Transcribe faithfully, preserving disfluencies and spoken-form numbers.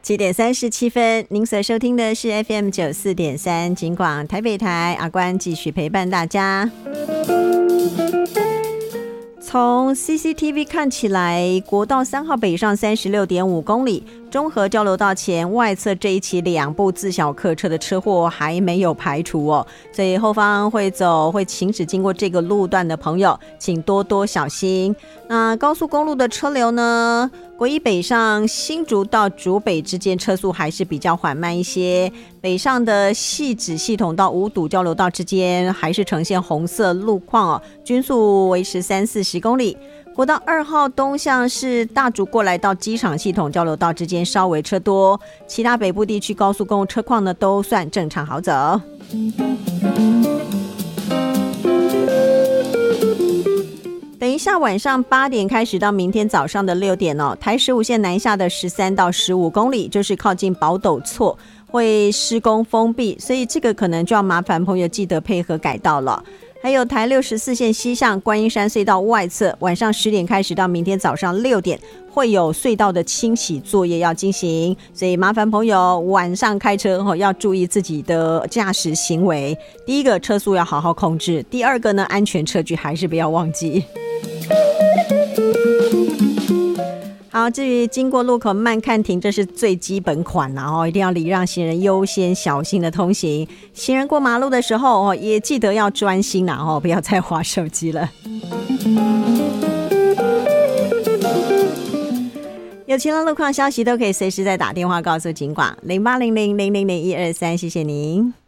七点三十七分，您所收听的是 F M 九四点三警广台北台，阿关继续陪伴大家。从 C C T V 看起来，国道三号北上三十六点五公里，中和交流道前外侧这一起两部自小客车的车祸还没有排除哦，所以后方会走会行驶经过这个路段的朋友，请多多小心。那高速公路的车流呢？国一北上新竹到竹北之间车速还是比较缓慢一些，北上的汐止系统到五堵交流道之间还是呈现红色路况哦，均速维持三四十公里。国道二号东向是大竹过来到机场系统交流道之间稍微车多，其他北部地区高速公路车况呢都算正常好走。等一下晚上八点开始到明天早上的六点哦，台十五线南下的十三到十五公里，就是靠近宝斗厝会施工封闭，所以这个可能就要麻烦朋友记得配合改道了。还有台六十四线西向观音山隧道外侧，晚上十点开始到明天早上六点会有隧道的清洗作业要进行，所以麻烦朋友晚上开车后要注意自己的驾驶行为。第一个，车速要好好控制；第二个呢，安全车距还是不要忘记。好，至于经过路口慢看停，这是最基本款啦哦，一定要礼让行人，优先小心的通行。行人过马路的时候哦，也记得要专心啦哦，不要再滑手机了。有其他路况消息都可以随时再打电话告诉警广零八零零零零零一二三，谢谢您。